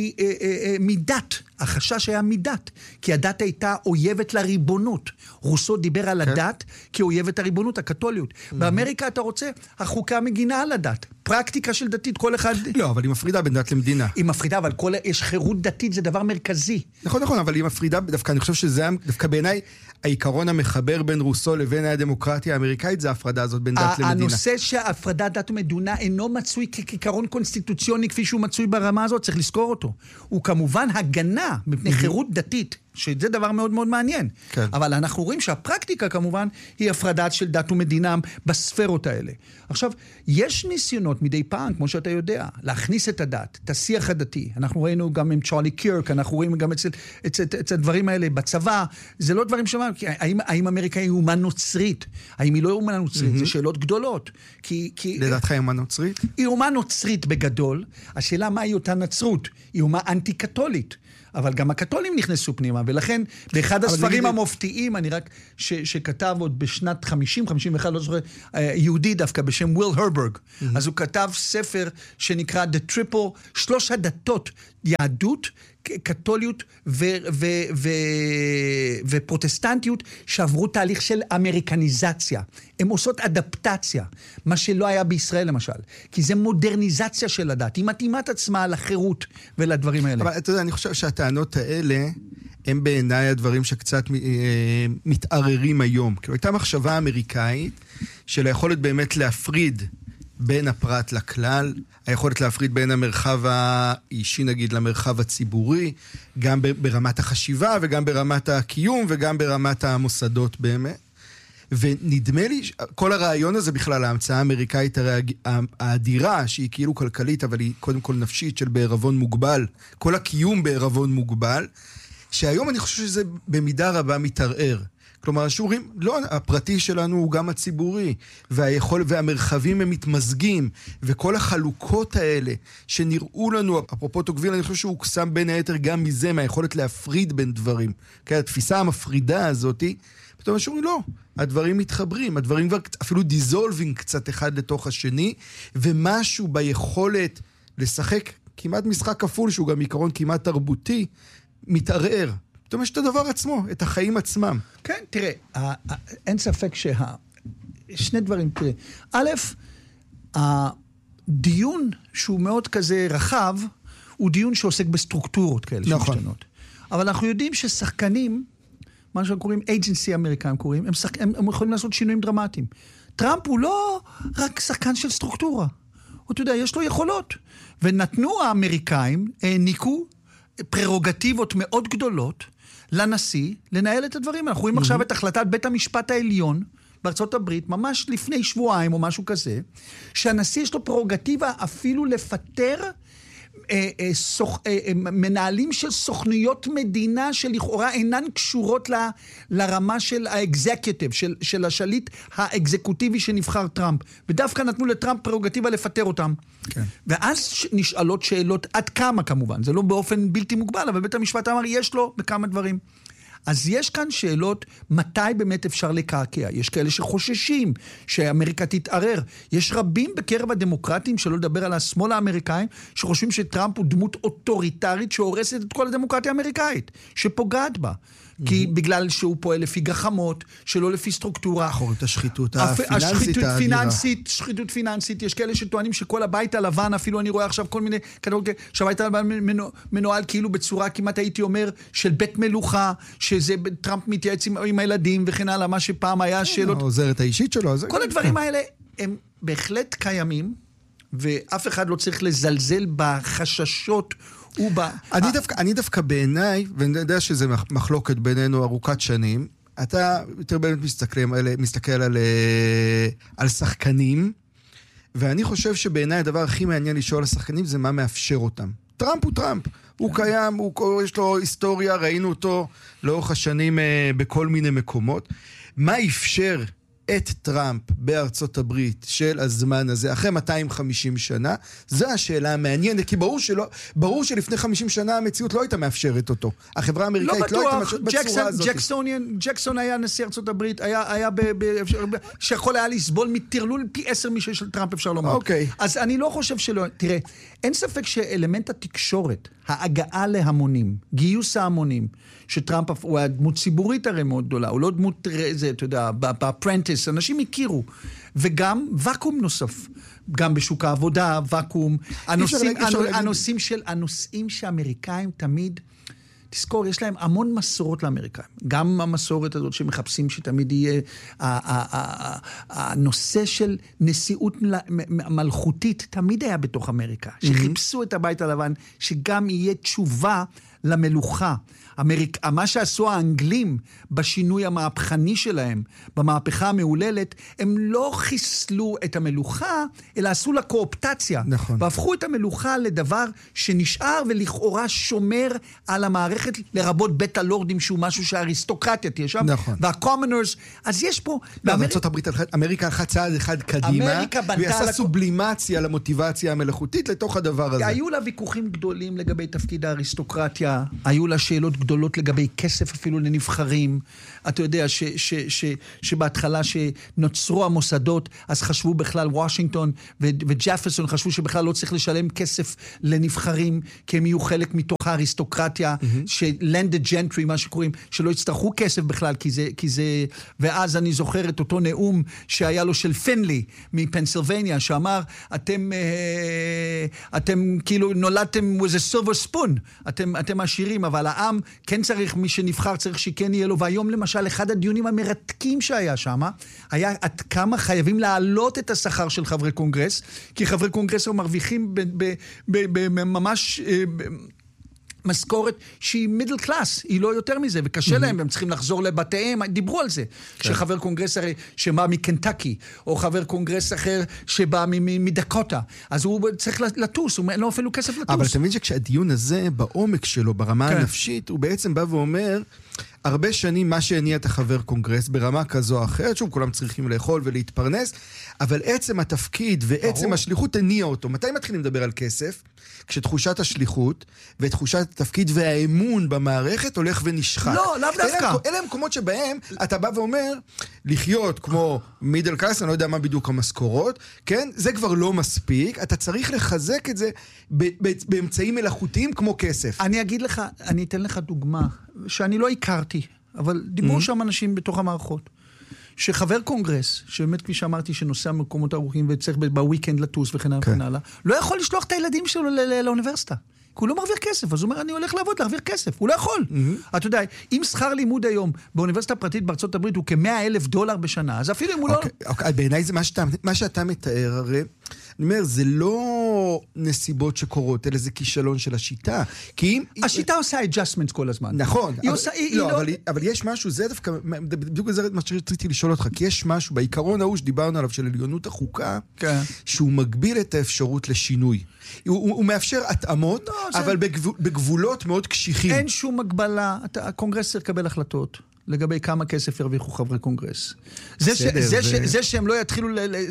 מדת. החשש היה מדת, כי הדת הייתה אויבת לריבונות. רוסו דיבר על הדת כאויבת הריבונות, הקתוליות. באמריקה אתה רוצה, החוקה מגינה על הדת. פרקטיקה של דתית, כל אחד... לא, אבל היא מפרידה בין דת למדינה. היא מפרידה, אבל יש חירות דתית, זה דבר מרכזי. נכון, אבל היא מפרידה, דווקא אני חושב שזה, דווקא בעיניי, העיקרון המחבר בין רוסו לבין הדמוקרטיה האמריקאית, זה ההפרדה הזאת בין דת למדינה. הנושא שההפרדת דת ומדינה אינו מצוי כעיקרון קונסטיטוציוני, כפי שהוא מצוי ברמה הזאת, צריך לזכור אותו. הוא כמובן הגנה מפני חירות דתית, שזה דבר מאוד מאוד מעניין. כן. אבל אנחנו רואים שהפרקטיקה כמובן היא הפרדת של דת ומדינה בספרות האלה. עכשיו, יש ניסיונות מדי פעם, כמו שאתה יודע, להכניס את הדת, את השיח הדתי. אנחנו ראינו גם עם צ'רלי קירק, אנחנו רואים גם את הדברים האלה בצבא. זה לא דברים שאומרים, האם אמריקה היא אומה נוצרית? האם היא לא אומה נוצרית? זה שאלות גדולות. לדעתך היא אומה נוצרית? היא אומה נוצרית בגדול. השאלה מה היא אותה נצרות? היא אומה אנטי-קתולית. אבל גם הקתולים נכנסו פנימה, ולכן באחד הספרים המופתיים, אני רק שכתב עוד בשנת 50-51, לא זוכר, יהודי דווקא בשם וויל הרברג, אז הוא כתב ספר שנקרא The Triple, 3 הדתות, יהדות, קתוליות ופרוטסטנטיות, שעברו תהליך של אמריקניזציה. הן עושות אדפטציה, מה שלא היה בישראל למשל. כי זה מודרניזציה של הדת. היא מתאימה את עצמה לחירות ולדברים האלה. אבל אתה יודע, אני חושב שהטענות האלה, הם בעיניי הדברים שקצת מתערערים היום. כאילו, הייתה מחשבה אמריקאית של היכולת באמת להפריד בין הפרט לכלל, היכולת להפריד בין המרחב האישי, נגיד, למרחב הציבורי, גם ברמת החשיבה וגם ברמת הקיום וגם ברמת המוסדות באמת. ונדמה לי, כל הרעיון הזה בכלל, ההמצאה האמריקאית האדירה, שהיא כאילו כלכלית, אבל היא קודם כל נפשית של בערבון מוגבל, כל הקיום בערבון מוגבל, שהיום אני חושב שזה במידה רבה מתערער. כלומר, השיעורים, לא, הפרטי שלנו הוא גם הציבורי, והמרחבים הם מתמזגים, וכל החלוקות האלה שנראו לנו, אפרופו תוקביל, אני חושב שהוא קסם בין היתר גם מזה, מהיכולת להפריד בין דברים. כי התפיסה המפרידה הזאת, פתאום השיעורים לא, הדברים מתחברים, הדברים כבר אפילו דיזולבינג קצת אחד לתוך השני, ומשהו ביכולת לשחק כמעט משחק כפול, שהוא גם עיקרון כמעט תרבותי, מתערער. פתאום יש את הדבר עצמו, את החיים עצמם. כן, תראה, אין ספק שני דברים, תראה. א', הדיון שהוא מאוד כזה רחב, הוא דיון שעוסק בסטרוקטורות כאלה שמשתנות. אבל אנחנו יודעים ששחקנים, מה שאנחנו קוראים, agency אמריקאים קוראים, הם יכולים לעשות שינויים דרמטיים. טראמפ הוא לא רק שחקן של סטרוקטורה. אתה יודע, יש לו יכולות. ונתנו האמריקאים, העניקו פררוגטיבות מאוד גדולות לנשיא לנהל את הדברים. אנחנו רואים עכשיו את החלטת בית המשפט העליון בארצות הברית, ממש לפני שבועיים או משהו כזה, שהנשיא יש לו פררוגטיבה אפילו לפטר מנהלים של סוכנויות מדינה שלכאורה אינן קשורות לרמה של האקזקיוטיב, של השליט האקזקוטיבי שנבחר טראמפ. ודווקא נתנו לטראמפ פררוגטיבה לפטר אותם. כן. ואז נשאלות שאלות עד כמה כמובן, זה לא באופן בלתי מוגבל, אבל בית המשפט אמר יש לו בכמה דברים. אז יש כאן שאלות מתי באמת אפשר לקעקע. יש כאלה שחוששים שאמריקה תתערער. יש רבים בקרב הדמוקרטים, שלא לדבר על השמאל האמריקאים, שחושבים שטראמפ הוא דמות אוטוריטרית שהורסת את כל הדמוקרטיה האמריקאית, שפוגעת בה. כי בגלל שהוא פועל לפי גחמות, שלא לפי סטרוקטורה. את השחיתות הפיננסית האדירה. שחיתות פיננסית, יש כאלה שטוענים שכל הבית הלבן, אפילו אני רואה עכשיו כל מיני, שהבית הלבן מנוהל כאילו בצורה, כמעט הייתי אומר, של בית מלוכה, שזה טראמפ מתייעץ עם הילדים וכן הלאה, מה שפעם היה שאלות. העוזרת האישית שלו. כל הדברים האלה הם בהחלט קיימים, ואף אחד לא צריך לזלזל בחששות אני דווקא בעיניי, ואני יודע שזה מחלוקת בינינו ארוכת שנים, אתה יותר באמת מסתכל על שחקנים, ואני חושב שבעיניי הדבר הכי מעניין לשאול על שחקנים זה מה מאפשר אותם. טראמפ הוא טראמפ, הוא קיים, יש לו היסטוריה, ראינו אותו לאורך השנים בכל מיני מקומות. מה אפשר את טראמפ בארצות הברית של הזמן הזה, אחרי 250 שנה, זו השאלה המעניינת, כי ברור שלפני 50 שנה המציאות לא הייתה מאפשרת אותו. החברה האמריקאית לא הייתה מאפשרת בצורה הזאת. ג'קסון היה נשיא ארצות הברית, שיכול היה לסבול מטרלול פי 10 משל של טראמפ, אפשר לומר. אוקיי. אז אני לא חושב שלא, תראה, אין ספק שאלמנט התקשורת, ההגעה להמונים, גיוס ההמונים, שטראמפ הוא דמות ציבורית הרי מאוד גדולה, הוא לא דמות, אתה יודע, בפרנטיס נכנס, אנשים הכירו. וגם ואקום נוסף. גם בשוק העבודה, ואקום. הנושאים שהאמריקאים תמיד... תזכור, יש להם המון מסורות לאמריקאים. גם המסורת הזאת שמחפשים שתמיד יהיה הנושא של נשיאות מלכותית, תמיד היה בתוך אמריקה. שחיפשו את הבית הלבן, שגם יהיה תשובה למלוכה. מה שעשו האנגלים בשינוי המהפכני שלהם, במהפכה המעוללת, הם לא חיסלו את המלוכה, אלא עשו לה קואופטציה. נכון. והפכו את המלוכה לדבר שנשאר ולכאורה שומר על המערכת, לרבות בית הלורדים, שהוא משהו שהאריסטוקרטיה תהיה שם. נכון. והקומונרס, אז יש פה... בארצות הברית, אמריקה הלכה צעד אחד קדימה, והיא עשה סובלימציה למוטיבציה המלאכותית לתוך הדבר הזה. היו לה ויכוחים גדולים לגבי תפקיד האריסטוקרטיה, היו לה שאלות גדולות לגבי כסף אפילו לנבחרים. אתה יודע שבהתחלה שנוצרו המוסדות, אז חשבו בכלל וושינגטון וג'פרסון חשבו שבכלל לא צריך לשלם כסף לנבחרים, כי הם יהיו חלק מתוך האריסטוקרטיה, שלנדד ג'נטרי, מה שקוראים, שלא יצטרכו כסף בכלל, כי זה... ואז אני זוכר את אותו נאום שהיה לו של פינלי מפנסילבניה, שאמר, אתם כאילו נולדתם with a silver spoon, אתם עשירים, אבל העם כן צריך, מי שנבחר צריך שכן יהיה לו, והיום למשל אחד הדיונים המרתקים שהיה שם, היה עד כמה חייבים להעלות את השכר של חברי קונגרס, כי חברי קונגרס מרוויחים ממש... משכורת שהיא מידל קלאס, היא לא יותר מזה, וקשה להם, הם צריכים לחזור לבתיהם, דיברו על זה. שחבר קונגרס הרי שבא מקנטקי, או חבר קונגרס אחר שבא מדקוטה, אז הוא צריך לטוס, הוא לא אפילו כסף לטוס. אבל אתה מבין שכשהדיון הזה, בעומק שלו, ברמה הנפשית, הוא בעצם בא ואומר, הרבה שנים מה שהניע את החבר קונגרס ברמה כזו או אחרת, שוב, כולם צריכים לאכול ולהתפרנס, אבל עצם התפקיד ועצם השליחות הניע אותו. מתי מתחילים לדבר על כסף? כשתחושת השליחות ותחושת התפקיד והאמון במערכת הולך ונשחק. לא, לאו דווקא. אלה המקומות שבהם אתה בא ואומר, לחיות כמו מידל קלאס, אני לא יודע מה בדיוק המשכורות, כן? זה כבר לא מספיק, אתה צריך לחזק את זה באמצעים מלאכותיים כמו כסף. אני אגיד לך, אני אתן לך דוגמה, שאני לא הכרתי, אבל דיברו שם אנשים בתוך המערכות. שחבר קונגרס, שבאמת כפי שאמרתי, שנוסע במקומות ארוכים וצריך בוויקנד לטוס וכן הלאה, לא יכול לשלוח את הילדים שלו לאוניברסיטה. כי הוא לא מרוויח כסף, אז הוא אומר, אני הולך לעבוד, להרוויח כסף. הוא לא יכול. אתה יודע, אם שכר לימוד היום באוניברסיטה פרטית בארצות הברית הוא $100,000 בשנה, אז אפילו אם הוא לא... בעיניי זה מה שאתה מתאר, הרי, אני אומר, זה לא נסיבות שקורות, אלא זה כישלון של השיטה. השיטה עושה adjustments כל הזמן. נכון. אבל יש משהו, זה דווקא, בדיוק זה מה שרציתי לשאול אותך, כי יש משהו, בעיקרון ההוא שדיברנו עליו, של עליונות החוקה, שהוא מגביל את האפשרות לשינוי. הוא מאפשר התאמות, אבל בגבולות מאוד קשיחים. אין שום הגבלה, הקונגרס צריך לקבל החלטות. לגבי כמה כסף ירוויחו חברי קונגרס. זה שהם לא יתחילו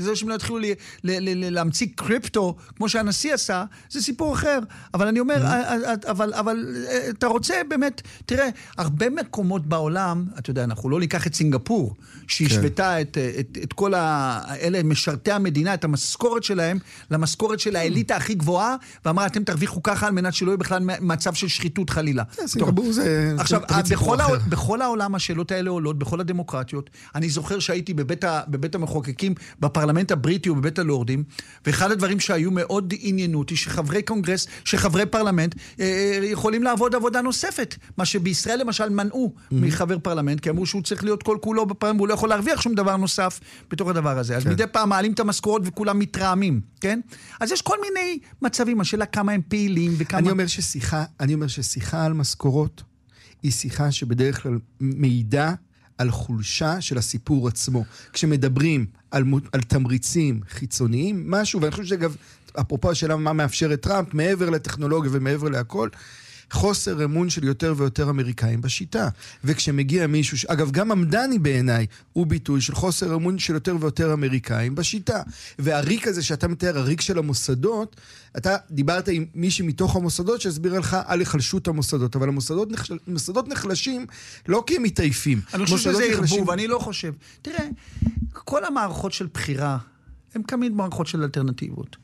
להמציא קריפטו, כמו שהנשיא עשה, זה סיפור אחר. אבל אני אומר, אבל אתה רוצה באמת, תראה, הרבה מקומות בעולם, אתה יודע, אנחנו לא ניקח את סינגפור, שהשוותה את כל אלה משרתי המדינה, את המשכורת שלהם, למשכורת של האליטה הכי גבוהה, ואמרה, אתם תרוויחו ככה על מנת שלא יהיה בכלל מצב של שחיתות חלילה. סינגפור זה... עכשיו, בכל העולם השאלות האלה עולות, בכל הדמוקרטיות. אני זוכר שהייתי בבית המחוקקים, בפרלמנט הבריטי ובבית הלורדים, ואחד הדברים שהיו מאוד עניינו אותי, שחברי קונגרס, שחברי פרלמנט, יכולים לעבוד עבודה נוספת. מה שבישראל למשל מנעו מחבר פרלמנט, כי אמרו שהוא צריך להיות כל כולו בפרלמנט, והוא לא יכול להרוויח שום דבר נוסף בתוך הדבר הזה. אז מדי פעם מעלים את המשכורות וכולם מתרעמים, כן? אז יש כל מיני מצבים, השאלה כמה הם פעילים וכמה... אני אומר ששיחה על משכורות, היא שיחה שבדרך כלל מעידה על חולשה של הסיפור עצמו. כשמדברים על תמריצים חיצוניים, משהו, ואני חושב שאגב, אפרופו השאלה מה מאפשר את טראמפ, מעבר לטכנולוגיה ומעבר להכל, חוסר אמון של יותר ויותר אמריקאים בשיטה. וכשמגיע מישהו, אגב, גם עמדני בעיניי, הוא ביטוי של חוסר אמון של יותר ויותר אמריקאים בשיטה. והריק הזה שאתה מתאר, הריק של המוסדות, אתה דיברת עם מישהי מתוך המוסדות שהסביר לך על החלשות המוסדות, אבל המוסדות נחלשים לא כי הם מתעייפים. אני חושב שזה ערבוב, אני לא חושב. תראה, כל המערכות של בחירה, הן תמיד מערכות של אלטרנטיבות.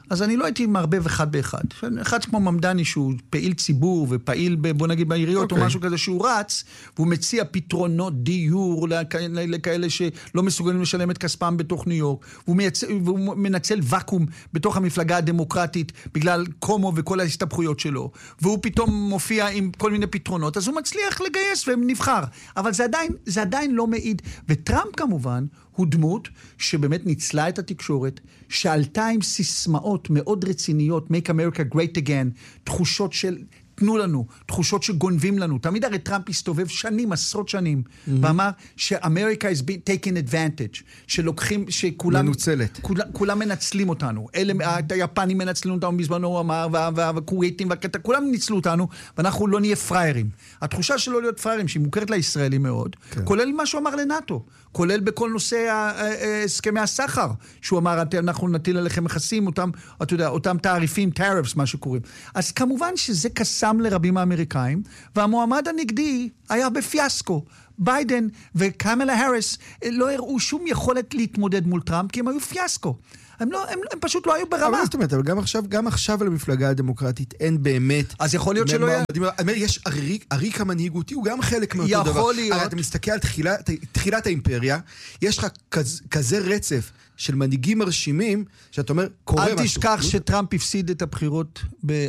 אז אני לא הייתי מערבב אחד באחד. אחד כמו ממדני שהוא פעיל ציבור ופעיל, בוא נגיד בעיריות או משהו כזה שהוא רץ, והוא מציע פתרונות דיור לכאלה שלא מסוגלים לשלם את כספם בתוך ניו יורק, והוא מנצל וקום בתוך המפלגה הדמוקרטית בגלל קומו וכל ההסתבכויות שלו, והוא פתאום מופיע עם כל מיני פתרונות, אז הוא מצליח לגייס ונבחר. אבל זה עדיין לא מעיד. וטראמפ כמובן הוא דמות שבאמת ניצלה את התקשורת, שעלתה עם סיסמאות מאוד רציניות, Make America Great Again, תחושות של תנו לנו, תחושות שגונבים לנו. תמיד הרי טראמפ הסתובב שנים, עשרות שנים, ואמר שאמריקה is being taken advantage, שלוקחים, שכולם... מנוצלת. כולם מנצלים אותנו. היפנים מנצלים אותנו בזמנו, הוא אמר, והכוויתים, כולם ניצלו אותנו, ואנחנו לא נהיה פריירים. התחושה שלא להיות פריירים, שהיא מוכרת לישראלים מאוד, כולל מה שהוא אמר לנאטו, כולל בכל נושא הסכמי הסחר, שהוא אמר, אנחנו נטיל עליכם מכסים, אותם תעריפים, tariffs, מה שקוראים. אז כמובן שזה קסם לרבים האמריקאים, והמועמד הנגדי היה בפיאסקו. ביידן וקמלה האריס לא הראו שום יכולת להתמודד מול טראמפ, כי הם היו פיאסקו. הם פשוט לא היו ברמה. אבל גם עכשיו למפלגה הדמוקרטית אין באמת... אז יכול להיות שלא יהיה... יש הריק המנהיגותי, הוא גם חלק מאותו דבר. יכול להיות. הרי אתה מסתכל על תחילת האימפריה, יש לך כזה רצף של מנהיגים מרשימים, שאתה אומר, קורה משהו. אל תשכח שטראמפ הפסיד את הבחירות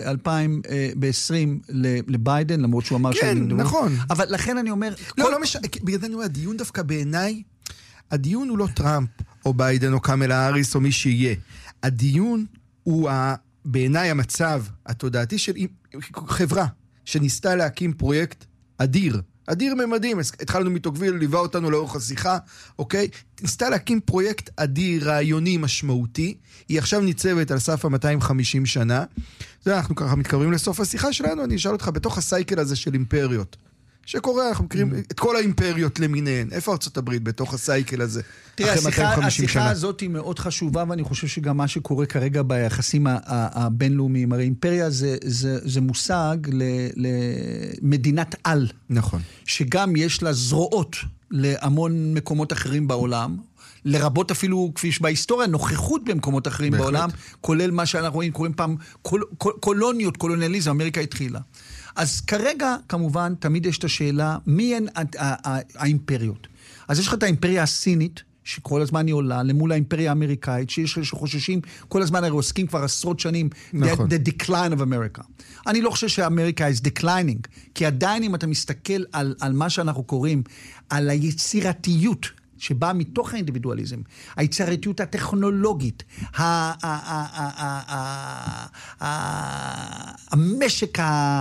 ב-2020 לביידן, למרות שהוא אמר כן, נכון. אבל לכן אני אומר... לא משנה, בגלל זה אני אומר, הדיון דווקא בעיניי, הדיון הוא לא טראמפ, או ביידן, או קמלה האריס, או מי שיהיה. הדיון הוא בעיניי המצב התודעתי של חברה, שניסתה להקים פרויקט אדיר ממדים, התחלנו מתוקביל, ליווה אותנו לאורך השיחה, אוקיי? ניסתה להקים פרויקט אדיר, רעיוני, משמעותי, היא עכשיו ניצבת על סף ה-250 שנה, אנחנו ככה מתקרבים לסוף השיחה שלנו, אני אשאל אותך, בתוך הסייקל הזה של אימפריות, שקורה, אנחנו מכירים את כל האימפריות למיניהן. איפה ארצות הברית בתוך הסייקל הזה? תראה, השיחה הזאת היא מאוד חשובה, ואני חושב שגם מה שקורה כרגע ביחסים הבינלאומיים, הרי אימפריה זה מושג למדינת על. נכון. שגם יש לה זרועות להמון מקומות אחרים בעולם, לרבות אפילו, כפי שבהיסטוריה, נוכחות במקומות אחרים בעולם, כולל מה שאנחנו קוראים פעם קולוניות, קולוניאליזם, אמריקה התחילה. אז כרגע, כמובן, תמיד יש את השאלה, מי הן האימפריות? אז יש לך את האימפריה הסינית, שכל הזמן היא עולה, למול האימפריה האמריקאית, שיש שחוששים, כל הזמן הרי עוסקים כבר עשרות שנים, נכון. The decline of America. אני לא חושב שאמריקה is declining, כי עדיין אם אתה מסתכל על מה שאנחנו קוראים, על היצירתיות, שבאה מתוך האינדיבידואליזם, היצירתיות הטכנולוגית, המשק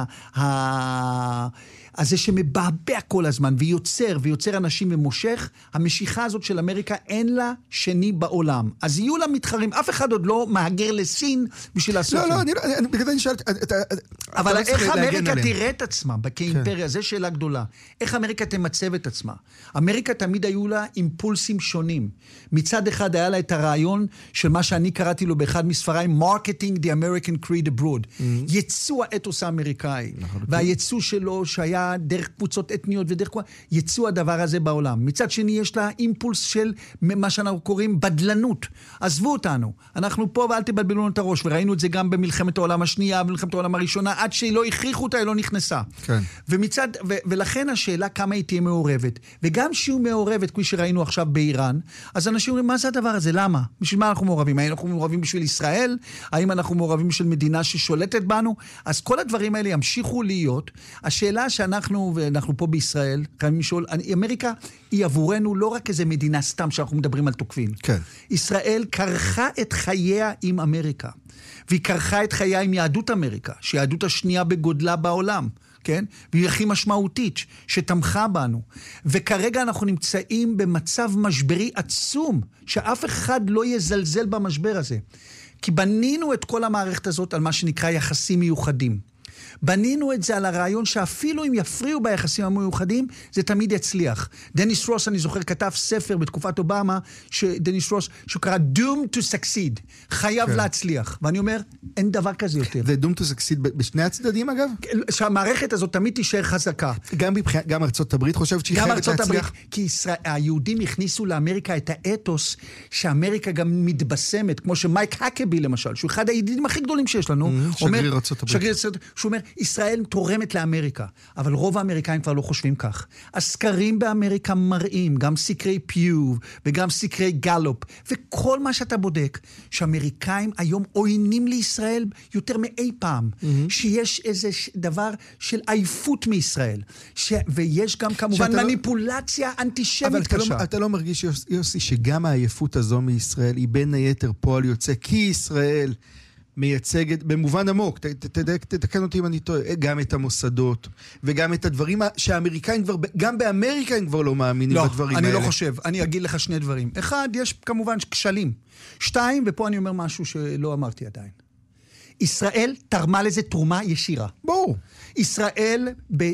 הזה שמבעבע כל הזמן, ויוצר אנשים ומושך, המשיכה הזאת של אמריקה אין לה שני בעולם. אז יהיו לה מתחרים, אף אחד עוד לא מהגר לסין בשביל לעשות... לא, אני בגלל אני שאלת... אבל איך אמריקה תראה את עצמה כאימפריה? זו שאלה גדולה. איך אמריקה תמצב את עצמה? אמריקה תמיד היו לה אימפולסים שונים. מצד אחד היה לה את הרעיון של מה שאני קראתי לו באחד מספריי, Marketing the American Creed Abroad. ייצוא האתוס האמריקאי. והייצוא שלו שהיה דרך קבוצות אתניות ודרך ייצוא הדבר הזה בעולם. מצד שני יש לה אימפולס של מה שאנחנו קוראים בדלנות. עזבו אותנו. אנחנו פה ואל תבלבלו לנו את הראש, וראינו את זה גם במלחמת העולם השנייה, במלחמת העולם הראשונה, עד שהיא לא הכריחו אותה, היא לא נכנסה. כן. ולכן השאלה כמה היא תהיה מעורבת. וגם שהיא מעורבת, כפי שראינו עכשיו באיראן, אז אנשים אומרים, מה זה הדבר הזה? למה? בשביל מה אנחנו מעורבים? האם אנחנו מעורבים בשביל ישראל? האם אנחנו מעורבים של מדינה ששולטת בנו? אז כל הדברים האלה ימשיכו להיות. השאלה ואנחנו פה בישראל, חייבים לשאול, אמריקה היא עבורנו לא רק איזה מדינה סתם שאנחנו מדברים על תוקפין. כן. ישראל קרחה את חייה עם אמריקה, והיא קרחה את חייה עם יהדות אמריקה, שהיא היהדות השנייה בגודלה בעולם, כן? והיא הכי משמעותית, שתמכה בנו. וכרגע אנחנו נמצאים במצב משברי עצום, שאף אחד לא יזלזל במשבר הזה. כי בנינו את כל המערכת הזאת על מה שנקרא יחסים מיוחדים. בנינו את זה על הרעיון שאפילו אם יפריעו ביחסים המיוחדים, זה תמיד יצליח. דניס רוס, אני זוכר, כתב ספר בתקופת אובמה, דניס רוס, שהוא קרא Doomed to Succeed, חייב להצליח. ואני אומר, אין דבר כזה יותר. זה Doomed to Succeed בשני הצדדים, אגב? שהמערכת הזאת תמיד תישאר חזקה. גם ארצות הברית חושבת שהיא חייבת להצליח? כי היהודים הכניסו לאמריקה את האתוס שאמריקה גם מתבשמת, כמו שמייק הקבי למשל, שהוא אחד הידידים הכי גדולים שיש לנו, שגריר ארצות הברית. שהוא אומר, ישראל תורמת לאמריקה, אבל רוב האמריקאים כבר לא חושבים כך. הסקרים באמריקה מראים, גם סקרי פיו, וגם סקרי גלופ, וכל מה שאתה בודק, שאמריקאים היום עוינים לישראל יותר מאי פעם, שיש איזה דבר של עייפות מישראל, ויש גם כמובן מניפולציה אנטישמית קשה. אבל אתה לא מרגיש, יוסי, שגם העייפות הזו מישראל היא בין היתר פועל יוצא, כי ישראל מייצגת במובן עמוק, תתקן אותי אם אני טועה, גם את המוסדות, וגם את הדברים שהאמריקאים כבר, גם באמריקה הם כבר לא מאמינים בדברים האלה. אני לא חושב, אני אגיד לך שני דברים. אחד, יש כמובן כשלים. שתיים, ופה אני אומר משהו שלא אמרתי עדיין. ישראל תרמה לזה תרומה ישירה. ברור. ישראל,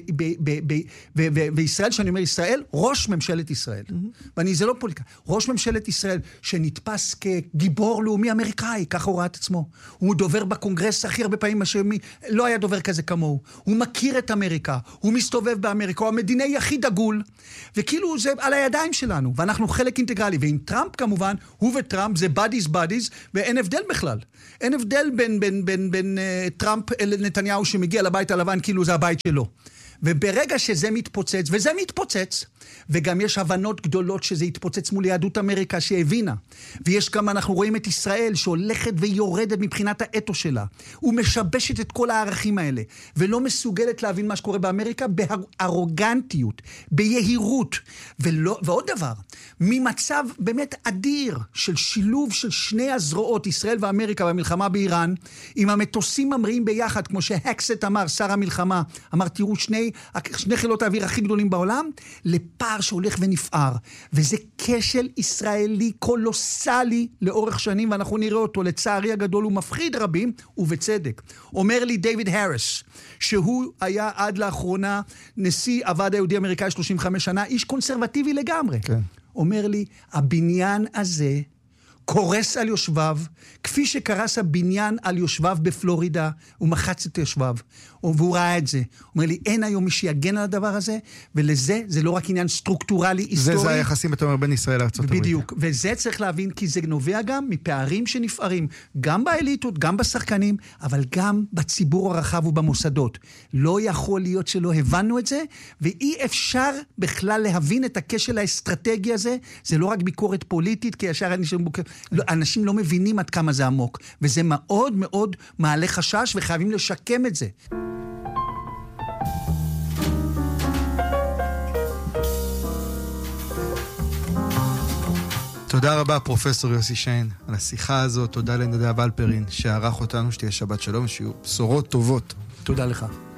וישראל, שאני אומר ישראל, ראש ממשלת ישראל. זה לא פוליטיקה. ראש ממשלת ישראל, שנתפס כגיבור לאומי אמריקאי, ככה הוא ראה את עצמו. הוא דובר בקונגרס הכי הרבה פעמים, לא היה דובר כזה כמוהו. הוא מכיר את אמריקה, הוא מסתובב באמריקה, הוא המדינאי הכי דגול, וכאילו זה על הידיים שלנו, ואנחנו חלק אינטגרלי. ועם טראמפ כמובן, הוא וטראמפ זה buddies, ואין הבדל בכלל. אין הבדל בין טראמפ אל נתניהו שמגיע לבית הלבן, כאילו זה הבית שלו. וברגע שזה מתפוצץ, וזה מתפוצץ, וגם יש הבנות גדולות שזה יתפוצץ מול יהדות אמריקה שהבינה, ויש גם, אנחנו רואים את ישראל שהולכת ויורדת מבחינת האתו שלה, ומשבשת את כל הערכים האלה, ולא מסוגלת להבין מה שקורה באמריקה, בארוגנטיות, ביהירות, ועוד דבר, ממצב באמת אדיר של שילוב של שני הזרועות, ישראל ואמריקה במלחמה באיראן, עם המטוסים ממריאים ביחד, כמו שהקסט אמר, שר המלחמה, אמר, תראו שני חילות האוויר הכי גדולים בעולם, לפער שהולך ונפער. וזה כשל ישראלי קולוסלי לאורך שנים, ואנחנו נראה אותו, לצערי הגדול, הוא מפחיד רבים, ובצדק. אומר לי דיוויד הריס, שהוא היה עד לאחרונה נשיא הוועד היהודי אמריקאי 35 שנה, איש קונסרבטיבי לגמרי. כן. אומר לי, הבניין הזה קורס על יושביו, כפי שקרס הבניין על יושביו בפלורידה, הוא מחץ את יושביו, והוא ראה את זה. הוא אומר לי, אין היום מי שיגן על הדבר הזה, ולזה, זה לא רק עניין סטרוקטורלי, היסטורי. זה היחסים, אתה אומר, בין ישראל לארצות הברית. בדיוק, וזה צריך להבין, כי זה נובע גם מפערים שנפערים, גם באליטות, גם בשחקנים, אבל גם בציבור הרחב ובמוסדות. לא יכול להיות שלא הבנו את זה, ואי אפשר בכלל להבין את הכשל האסטרטגי הזה, זה לא רק ביקורת פוליטית, כי ישר אנשים לא מבינים עד כמה זה עמוק, וזה מאוד מאוד מעלה חשש, וחייבים לשקם את זה. תודה רבה, פרופסור יוסי שיין, על השיחה הזאת. תודה לנדב אלפרין, שערך אותנו, שתהיה שבת שלום, שיהיו בשורות טובות. תודה לך.